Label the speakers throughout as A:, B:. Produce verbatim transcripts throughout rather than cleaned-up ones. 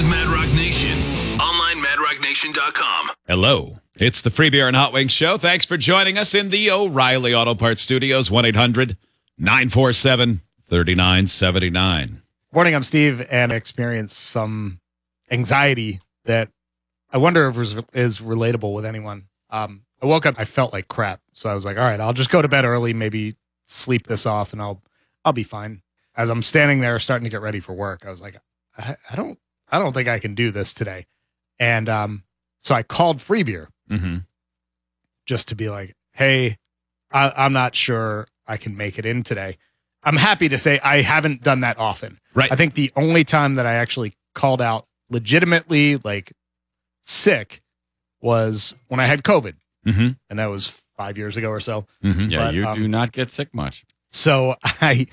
A: is Mad Rock Nation. Online mad rock nation dot com.
B: Hello. It's the Free Beer and Hot Wings Show. Thanks for joining us in the O'Reilly Auto Parts Studios. one eight hundred nine four seven three nine seven nine.
C: Morning, I'm Steve, and I experienced some anxiety that I wonder if is, is relatable with anyone. Um, I woke up, I felt like crap. So I was like, all right, I'll just go to bed early, maybe sleep this off, and I'll I'll be fine. As I'm standing there starting to get ready for work, I was like, I, I don't I don't think I can do this today. And um, so I called Free Beer
B: Mm-hmm.
C: just to be like, hey, I, I'm not sure I can make it in today. I'm happy to say I haven't done that often.
B: Right.
C: I think the only time that I actually called out legitimately like sick was when I had COVID.
B: Mm-hmm.
C: And that was five years ago or so.
B: Mm-hmm.
D: Yeah,
C: But,
D: you
C: um,
D: do not get sick much.
C: So I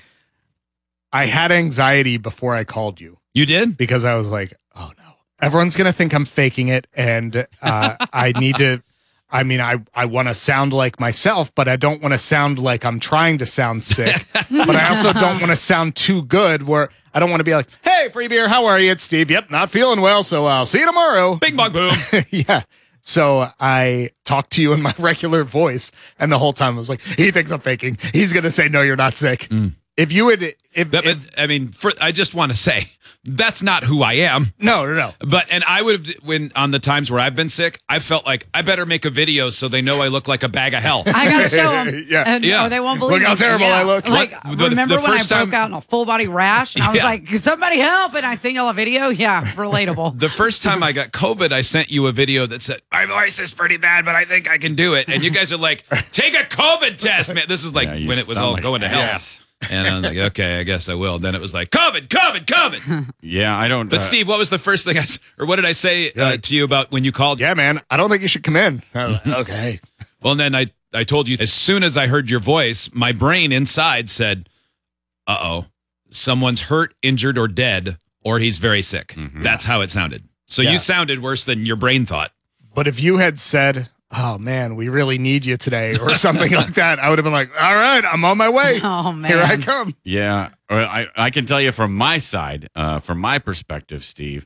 C: I had anxiety before I called you
B: You did?
C: because I was like, oh no, everyone's going to think I'm faking it. And uh, I need to, I mean, I, I want to sound like myself, but I don't want to sound like I'm trying to sound sick. But I also don't want to sound too good where I don't want to be like, hey, Free Beer, how are you? It's Steve. Yep, not feeling well. So I'll see you tomorrow.
B: Bing, bong, boom.
C: Yeah. So I talked to you in my regular voice, and the whole time I was like, he thinks I'm faking. He's going to say, no, you're not sick.
B: Mm.
C: If you would, if,
B: That-
C: if
B: I mean, for, I just want to say, that's not who I am.
C: no, no, no.
B: But, and I would have, when on the times where I've been sick, I felt like I better make a video so they know I look like a bag of hell.
E: I gotta show them.
C: Yeah.
E: And,
B: Yeah.
E: Or they won't believe
C: Look how
E: me.
C: terrible
E: Yeah.
C: I look.
E: Like,
B: What- the-
E: remember
B: the
E: when I
B: first
E: broke
B: time-
E: out in a full body rash? And I was
B: Yeah.
E: like, somebody help. And I seen y'all a video. Yeah, relatable.
B: The first time I got COVID, I sent you a video that said, my voice is pretty bad, but I think I can do it. And you guys are like, take a COVID test, man. This is like
D: Yeah, you
B: when it was
D: sound
B: all
D: like-
B: going to hell.
D: Yes.
B: And I'm like, okay, I guess I will. Then it was like, COVID, COVID, COVID.
D: Yeah, I don't.
B: But
D: uh,
B: Steve, what was the first thing I, s- or what did I say uh, to you about when you called?
C: Yeah, man, I don't think you should come in. I was like, okay.
B: Well, and then I, I told you, as soon as I heard your voice, my brain inside said, uh-oh, someone's hurt, injured, or dead, or he's very sick.
D: Mhm.
B: That's how it sounded. So
C: Yeah.
B: you sounded worse than your brain thought.
C: But if you had said, oh man, we really need you today or something like that, I would have been like, all right, I'm on my way.
E: Oh, man.
C: Here I come.
D: Yeah, well, I, I can tell you from my side, uh, from my perspective, Steve,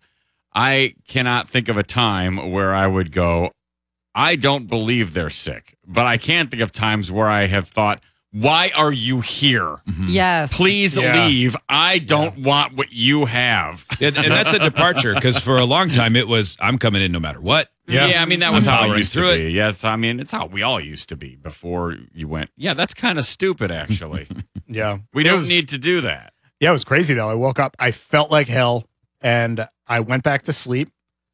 D: I cannot think of a time where I would go, I don't believe they're sick. But I can think of times where I have thought, why are you here?
E: Yes.
D: Please
C: Yeah.
D: leave. I don't want what you have.
B: And, and that's a departure because for a long time it was, I'm coming in no matter what.
D: Yeah, I mean, that was
B: I'm
D: how it
B: powering
D: used
B: through
D: to be. Yes, I mean, it's how we all used to be before you went, yeah, that's kind of stupid, actually.
C: Yeah.
D: We
C: It
D: don't
C: was-
D: need to do that.
C: Yeah, it was crazy though. I woke up, I felt like hell, and I went back to sleep,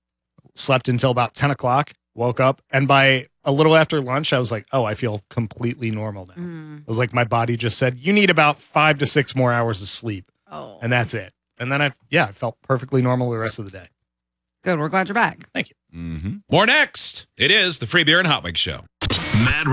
C: slept until about ten o'clock, woke up, and by a little after lunch, I was like, oh, I feel completely normal now.
E: Mm.
C: It was like my body just said, you need about five to six more hours of sleep,
E: Oh,
C: and that's it. And then I, yeah, I felt perfectly normal the rest of the day.
E: good. We're glad you're back.
D: Mm-hmm.
B: More next. It is the Free Beer and Hot Wings Show.
A: Mad